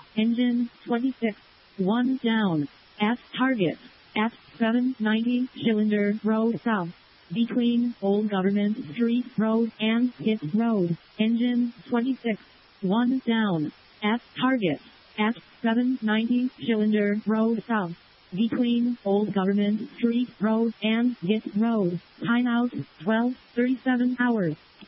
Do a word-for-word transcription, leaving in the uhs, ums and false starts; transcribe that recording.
Engine twenty-six. one down. At target. At seven ninety Cylinder Road South. Between Old Government Street Road and Pitt Road. Engine twenty-six. one down. At target. At seven ninety Cylinder Road South. Between Old Government Street Road and Pitt Road. Time out twelve thirty-seven hours.